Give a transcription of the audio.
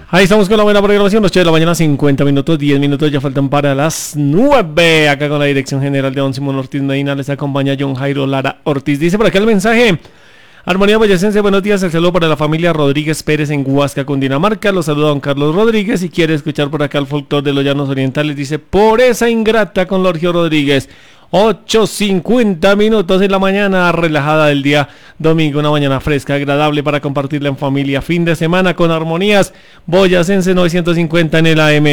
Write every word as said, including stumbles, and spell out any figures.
Ahí estamos con la buena programación, ocho de la mañana, cincuenta minutos, diez minutos ya faltan para las nueve. Acá con la dirección general de Don Simón Ortiz Medina les acompaña John Jairo Lara Ortiz. Dice por acá el mensaje: Armonía Boyacense, buenos días, el saludo para la familia Rodríguez Pérez en Huasca, Cundinamarca. Los saluda don Carlos Rodríguez y quiere escuchar por acá el folclor de los llanos orientales. Dice, por esa ingrata con Lorgio Rodríguez. ocho cincuenta minutos en la mañana relajada del día domingo, una mañana fresca, agradable para compartirla en familia. Fin de semana con Armonías Boyacense novecientos cincuenta en el A M.